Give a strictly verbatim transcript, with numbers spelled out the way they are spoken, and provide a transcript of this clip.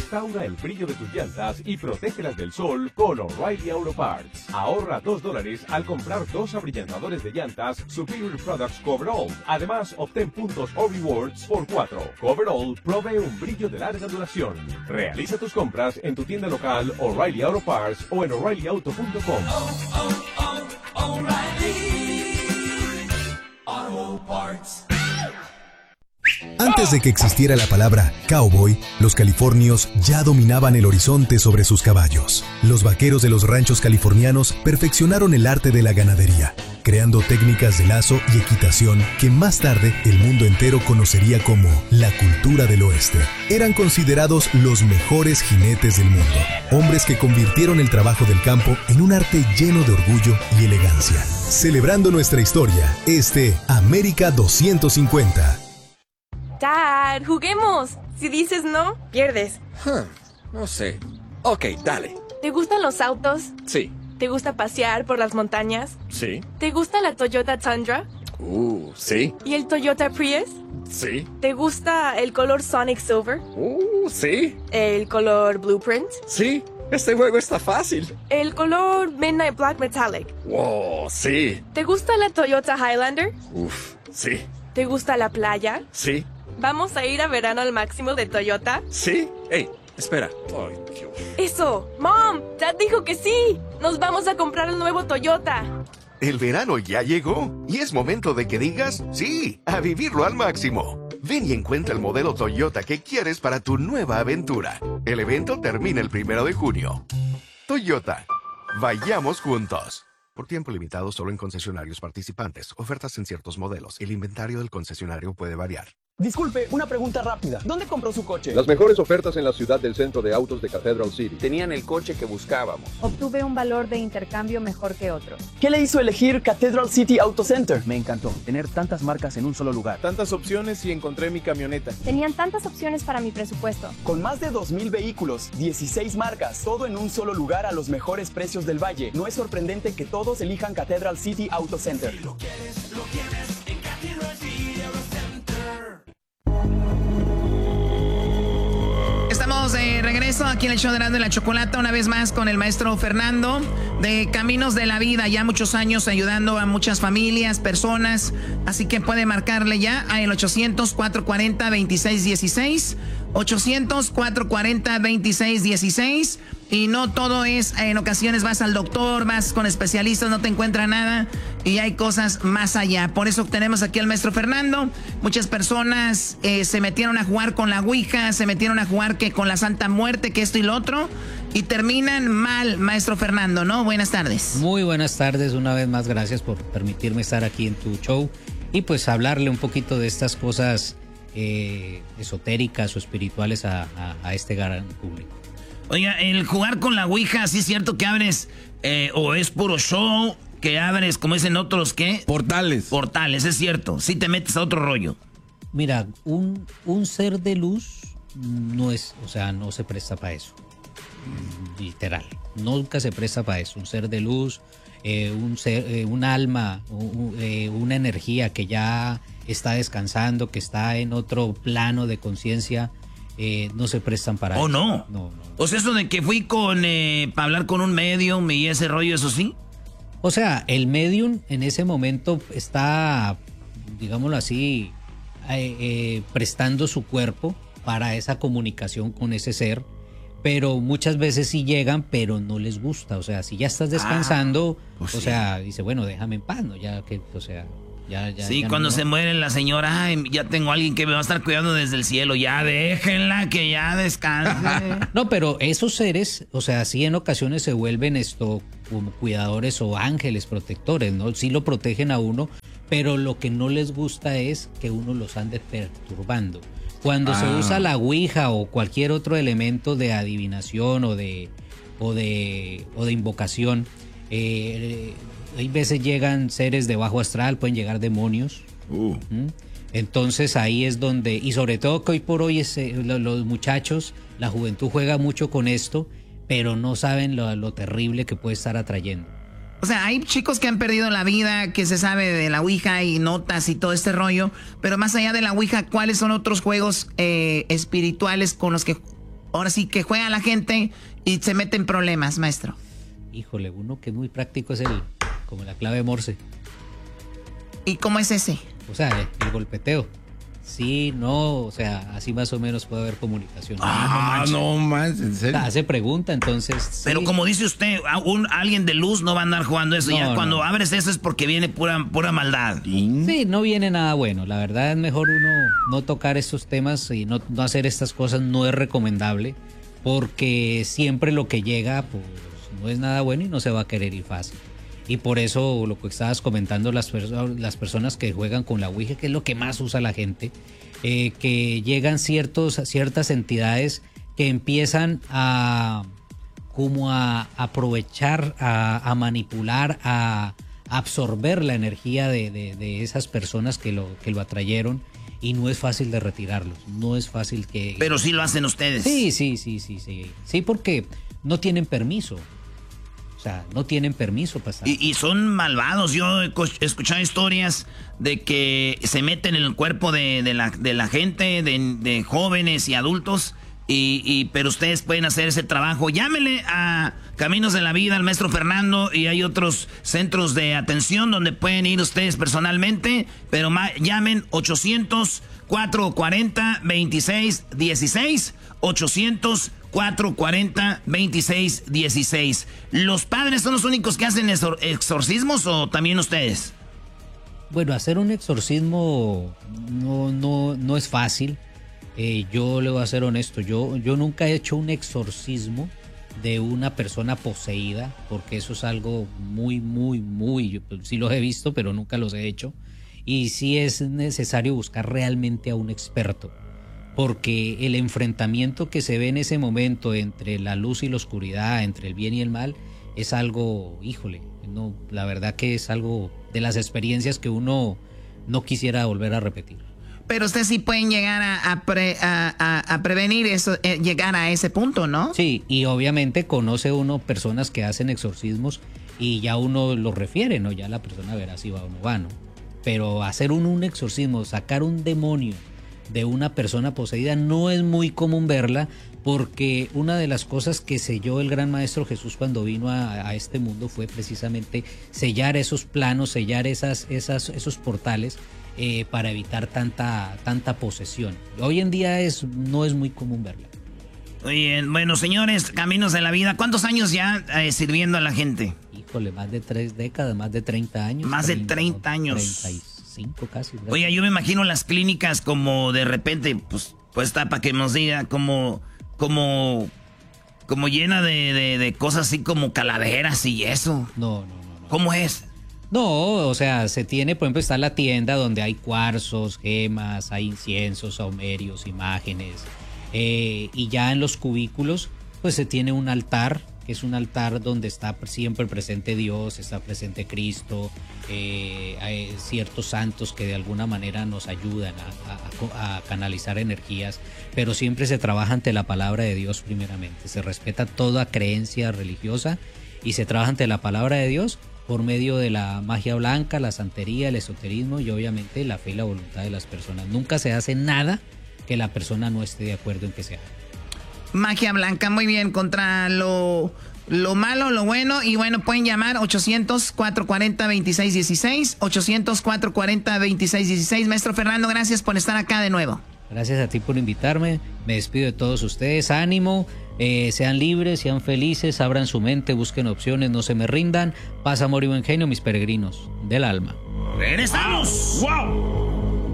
Restaura el brillo de tus llantas y protégelas del sol con O'Reilly Auto Parts. Ahorra dos dólares al comprar dos abrillantadores de llantas Superior Products Coverall. Además, obtén puntos o rewards por cuatro. Coverall provee un brillo de larga duración. Realiza tus compras en tu tienda local O'Reilly Auto Parts o en O'Reilly Auto punto com. Oh, oh, oh, O'Reilly Auto Parts. Antes de que existiera la palabra cowboy, los californios ya dominaban el horizonte sobre sus caballos. Los vaqueros de los ranchos californianos perfeccionaron el arte de la ganadería, creando técnicas de lazo y equitación que más tarde el mundo entero conocería como la cultura del oeste. Eran considerados los mejores jinetes del mundo, hombres que convirtieron el trabajo del campo en un arte lleno de orgullo y elegancia. Celebrando nuestra historia, este América doscientos cincuenta. Dad, juguemos. Si dices no, pierdes. Huh, no sé. Ok, dale. ¿Te gustan los autos? Sí. ¿Te gusta pasear por las montañas? Sí. ¿Te gusta la Toyota Tundra? Uh, sí. ¿Y el Toyota Prius? Sí. ¿Te gusta el color Sonic Silver? Uh, sí. ¿El color Blueprint? Sí. Este juego está fácil. ¿El color Midnight Black Metallic? Wow, sí. ¿Te gusta la Toyota Highlander? Uf, sí. ¿Te gusta la playa? Sí. ¿Vamos a ir a verano al máximo de Toyota? Sí. Ey, espera. Ay, Dios. ¡Eso! ¡Mom! ¡Dad dijo que sí! ¡Nos vamos a comprar el nuevo Toyota! El verano ya llegó y es momento de que digas sí, a vivirlo al máximo. Ven y encuentra el modelo Toyota que quieres para tu nueva aventura. El evento termina el primero de junio. Toyota. Vayamos juntos. Por tiempo limitado solo en concesionarios participantes. Ofertas en ciertos modelos. El inventario del concesionario puede variar. Disculpe, una pregunta rápida. ¿Dónde compró su coche? Las mejores ofertas en la ciudad del centro de autos de Cathedral City. Tenían el coche que buscábamos. Obtuve un valor de intercambio mejor que otro. ¿Qué le hizo elegir Cathedral City Auto Center? Me encantó tener tantas marcas en un solo lugar. Tantas opciones y encontré mi camioneta. Tenían tantas opciones para mi presupuesto. Con más de dos mil vehículos, dieciséis marcas, todo en un solo lugar a los mejores precios del valle. No es sorprendente que todos elijan Cathedral City Auto Center. Si lo quieres, lo tienes en Cathedral City Auto Center. Estamos de regreso aquí en el show de Erasmo y la Chocolata, una vez más con el maestro Fernando de Caminos de la Vida, ya muchos años ayudando a muchas familias, personas, así que puede marcarle ya a el ochocientos, cuatrocientos cuarenta, veintiséis dieciséis, ochocientos, cuatrocientos cuarenta, veintiséis dieciséis. Y no todo es, en ocasiones vas al doctor, vas con especialistas, no te encuentra nada y hay cosas más allá. Por eso tenemos aquí al maestro Fernando. Muchas personas eh, se metieron a jugar con la Ouija, se metieron a jugar que con la Santa Muerte, que esto y lo otro, y terminan mal, maestro Fernando, ¿no? Buenas tardes. Muy buenas tardes, una vez más, gracias por permitirme estar aquí en tu show y pues hablarle un poquito de estas cosas eh, esotéricas o espirituales a, a, a este gran público. Oiga, el jugar con la Ouija, ¿sí es cierto que abres eh, o es puro show, que abres, como dicen otros, ¿qué? Portales. Portales, es cierto, sí te metes a otro rollo. Mira, un, un ser de luz no es, o sea, no se presta para eso, literal, nunca se presta para eso. Un ser de luz, eh, un ser, eh, un alma, un, eh, una energía que ya está descansando, que está en otro plano de conciencia, Eh, no se prestan para ¿Oh, eso. no? No, no, no. O sea, eso de que fui con eh, para hablar con un medium y ese rollo, ¿eso sí? O sea, el medium en ese momento está, digámoslo así, eh, eh, prestando su cuerpo para esa comunicación con ese ser, pero muchas veces sí llegan, pero no les gusta. O sea, si ya estás descansando, ah, pues o sí. sea, dice, bueno, déjame en paz, ¿no? Ya que, o sea... Ya, ya, sí, ya cuando no. se muere la señora, ay, ya tengo a alguien que me va a estar cuidando desde el cielo, ya déjenla que ya descanse. No, pero esos seres, o sea, sí en ocasiones se vuelven esto como cuidadores o ángeles protectores, ¿no? Sí lo protegen a uno, pero lo que no les gusta es que uno los ande perturbando. Cuando ah. se usa la Ouija o cualquier otro elemento de adivinación o de, o de, o de invocación, eh, hay veces llegan seres de bajo astral, pueden llegar demonios. Uh. ¿Mm? Entonces ahí es donde, y sobre todo que hoy por hoy es, eh, lo, los muchachos, la juventud juega mucho con esto, pero no saben lo, lo terrible que puede estar atrayendo. O sea, hay chicos que han perdido la vida, que se sabe de la Ouija y notas y todo este rollo, pero más allá de la Ouija, ¿cuáles son otros juegos eh, espirituales con los que ahora sí que juega la gente y se mete en problemas, maestro? Híjole, uno que es muy práctico es el, como la clave Morse. ¿Y cómo es ese? O sea, el, el golpeteo. Sí, no, o sea, así más o menos puede haber comunicación. Ah, no más, en serio. Hace pregunta, entonces. Pero sí. como dice usted, un, alguien de luz no va a andar jugando eso. No, ya cuando no. abres eso es porque viene pura, pura maldad. Sí, no viene nada bueno. La verdad es mejor uno no tocar estos temas y no, no hacer estas cosas. No es recomendable porque siempre lo que llega, pues no es nada bueno y no se va a querer ir fácil. Y por eso lo que estabas comentando, las, perso- las personas que juegan con la Ouija, que es lo que más usa la gente, eh, que llegan ciertos, ciertas entidades que empiezan a como a aprovechar, a, a manipular, a absorber la energía de, de, de esas personas que lo, que lo atrayeron. Y no es fácil de retirarlos, no es fácil que... Pero sí lo hacen ustedes. Sí, sí, sí, sí, sí. Sí, porque no tienen permiso. O sea, no tienen permiso para estar. Y, y son malvados. Yo he escuchado historias de que se meten en el cuerpo de, de, la, de la gente, de, de jóvenes y adultos. Y, y, pero ustedes pueden hacer ese trabajo. Llámenle a Caminos de la Vida, al maestro Fernando, y hay otros centros de atención donde pueden ir ustedes personalmente. Pero ma, llamen ochocientos, cuatrocientos cuarenta, veintiséis dieciséis. ochocientos, cuatrocientos cuarenta, veintiséis dieciséis. ¿Los padres son los únicos que hacen exorcismos o también ustedes? Bueno, hacer un exorcismo no, no, no es fácil. Eh, yo le voy a ser honesto, yo, yo nunca he hecho un exorcismo de una persona poseída, porque eso es algo muy, muy, muy... Yo, sí los he visto, pero nunca los he hecho. Y sí es necesario buscar realmente a un experto, porque el enfrentamiento que se ve en ese momento entre la luz y la oscuridad, entre el bien y el mal, es algo, híjole, no, la verdad que es algo de las experiencias que uno no quisiera volver a repetir. Pero ustedes sí pueden llegar a, a, pre, a, a, a prevenir eso, eh, llegar a ese punto, ¿no? Sí, y obviamente conoce uno personas que hacen exorcismos y ya uno lo refiere, ¿no? Ya la persona verá si va o no va, ¿no? Pero hacer un, un exorcismo, sacar un demonio de una persona poseída no es muy común verla, porque una de las cosas que selló el gran maestro Jesús cuando vino a, a este mundo fue precisamente sellar esos planos, sellar esas, esas, esos portales eh, para evitar tanta, tanta posesión. Hoy en día es, no es muy común verla. Oye, bueno, señores, Caminos de la Vida, ¿cuántos años ya eh, sirviendo a la gente? Híjole, más de tres décadas, más de treinta años. Más de treinta años. treinta y cinco casi. ¿Verdad? Oye, yo me imagino las clínicas como de repente, pues, pues está para que nos diga como, como, como llena de, de, de cosas así como calaveras y eso. No, no, no, no. ¿Cómo es? No, o sea, se tiene, por ejemplo, está la tienda donde hay cuarzos, gemas, hay inciensos, saumerios, imágenes. Eh, y ya en los cubículos, pues se tiene un altar, que es un altar donde está siempre presente Dios, está presente Cristo, eh, hay ciertos santos que de alguna manera nos ayudan a, a, a canalizar energías, pero siempre se trabaja ante la palabra de Dios primeramente, se respeta toda creencia religiosa y se trabaja ante la palabra de Dios por medio de la magia blanca, la santería, el esoterismo y obviamente la fe y la voluntad de las personas. Nunca se hace nada que la persona no esté de acuerdo en que se haga. Magia blanca, muy bien, contra lo, lo malo, lo bueno. Y bueno, pueden llamar ochocientos, cuatrocientos cuarenta, veintiséis dieciséis, ochocientos, cuatrocientos cuarenta, veintiséis dieciséis. Maestro Fernando, gracias por estar acá de nuevo. Gracias a ti por invitarme, me despido de todos ustedes, ánimo, eh, sean libres, sean felices, abran su mente, busquen opciones, no se me rindan, paz, amor y buen genio, mis peregrinos del alma. ¡Regresamos! ¡Wow!